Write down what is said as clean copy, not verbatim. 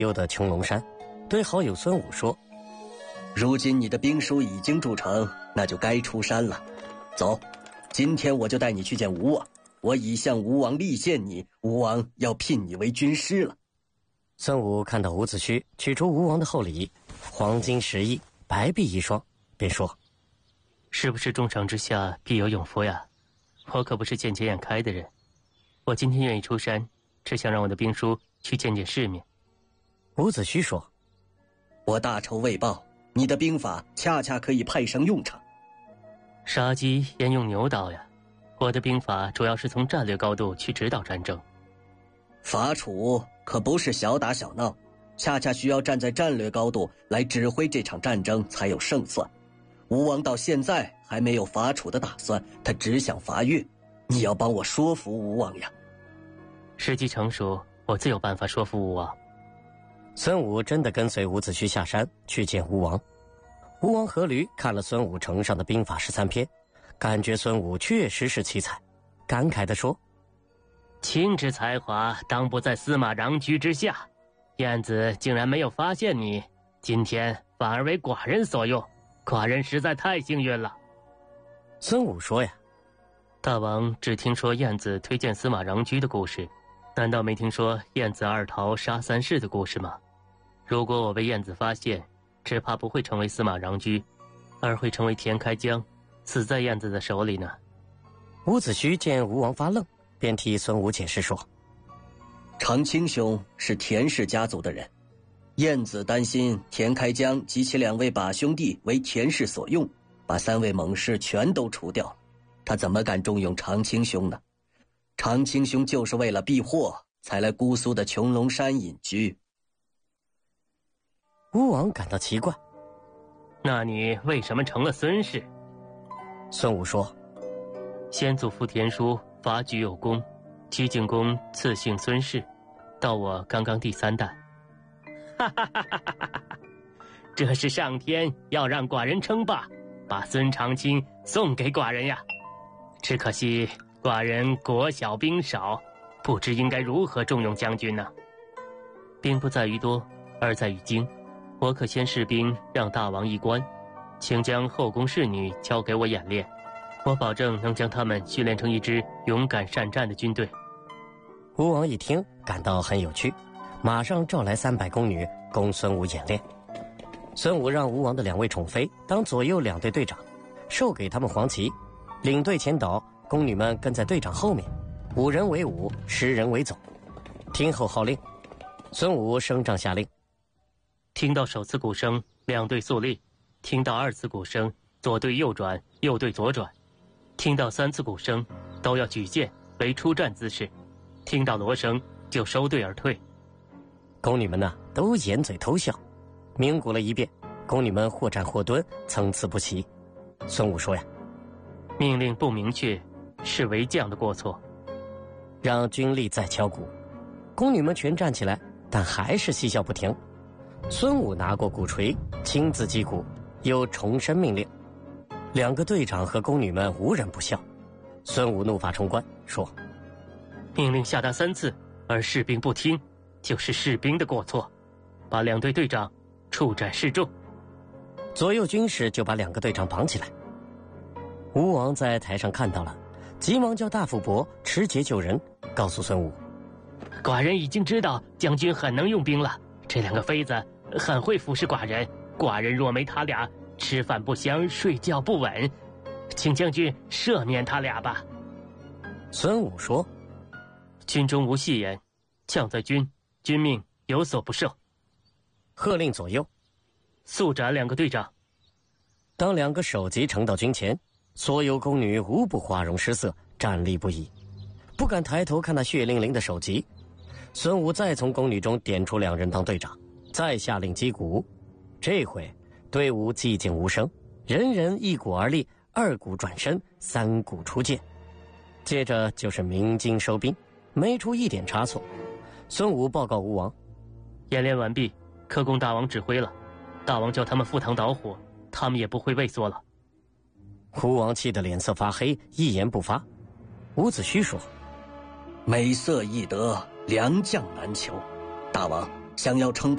又得穹窿山，对好友孙武说：“ 如今你的兵书已经筑成，那就该出山了。走，今天我就带你去见吴王。我已向吴王力荐你，吴王要聘你为军师了。” 孙武看到伍子胥取出吴王的厚礼，黄金10亿，白璧1双，便说：“ 是不是重赏之下必有勇夫呀？我可不是见钱眼开的人，我今天愿意出山，只想让我的兵书去见见世面。” 伍子胥说：“ 我大仇未报，你的兵法恰恰可以派上用场。 杀鸡焉用牛刀呀？我的兵法主要是从战略高度去指导战争。 伐楚可不是小打小闹，恰恰需要站在战略高度来指挥这场战争才有胜算。吴王到现在还没有伐楚的打算，他只想伐越。你要帮我说服吴王呀。” 时机成熟，我自有办法说服吴王。 孙武真的跟随伍子胥下山去见吴王。吴王阖闾看了孙武呈上的兵法13篇，感觉孙武确实是奇才，感慨地说：“ 卿之才华当不在司马穰苴之下，晏子竟然没有发现你，今天反而为寡人所用，寡人实在太幸运了。” 孙武说呀：“ 大王只听说晏子推荐司马穰苴的故事，难道没听说晏子2逃杀3世的故事吗？如果我被晏子发现，只怕不会成为司马穰苴，而会成为田开疆，死在晏子的手里呢。” 伍子胥见吴王发愣，便替孙武解释说：“ 长卿兄是田氏家族的人，晏子担心田开疆及其2位把兄弟为田氏所用，把3位猛士全都除掉了，他怎么敢重用长卿兄呢？长卿兄就是为了避祸，才来姑苏的穹窿山隐居。” 吴王感到奇怪：“ 那你为什么成了孙氏？” 孙武说：“ 先祖父田叔伐莒有功，齐景公赐姓孙氏，到我刚刚第3代。”哈哈哈哈哈哈！这是上天要让寡人称霸，把孙长卿送给寡人呀。只可惜寡人国小兵少，不知应该如何重用将军呢？兵不在于多，而在于精。我可先试兵让大王一关，请将后宫侍女交给我演练，我保证能将他们训练成一支勇敢善战的军队。 吴王一听感到很有趣，马上召来300宫女供孙武演练。孙武让吴王的2位宠妃当左右2队队长，授给他们黄旗，领队前导，宫女们跟在队长后面，5人为伍，10人为总，听候号令。孙武升帐下令： 听到首次鼓声，2队肃立；听到2次鼓声，左队右转，右队左转；听到3次鼓声，都要举剑为出战姿势；听到锣声就收队而退。 宫女们呢，都掩嘴偷笑。鸣鼓了一遍，宫女们或站或蹲，参差不齐。孙武说呀：“ 命令不明确，是为将的过错。” 让军吏再敲鼓，宫女们全站起来，但还是嬉笑不停。孙武拿过鼓槌，亲自击鼓，又重申命令。2个队长和宫女们无人不笑。孙武怒发冲冠，说：“ 命令下达3次，而士兵不听，就是士兵的过错，把2队队长处斩示众。” 左右军士就把2个队长绑起来。吴王在台上看到了，急忙叫大夫伯持节救人，告诉孙武：“ 寡人已经知道将军很能用兵了，这2个妃子很会服侍寡人，寡人若没他俩，吃饭不香，睡觉不稳，请将军赦免他俩吧。” 孙武说：“ 军中无戏言，将在军，军命有所不受。” 喝令左右速斩2个队长。 当2个首级呈到军前，所有宫女无不花容失色，站立不已，不敢抬头看那血淋淋的首级。孙武再从宫女中点出2人当队长，再下令击鼓。这回队伍寂静无声，人人1鼓而立，2鼓转身，3鼓出剑。接着就是鸣金收兵，没出一点差错。孙武报告吴王：“ 演练完毕，可供大王指挥了。大王叫他们赴汤蹈火，他们也不会畏缩了。” 吴王气得脸色发黑，一言不发。伍子胥说：“ 美色易得，良将难求。大王想要称霸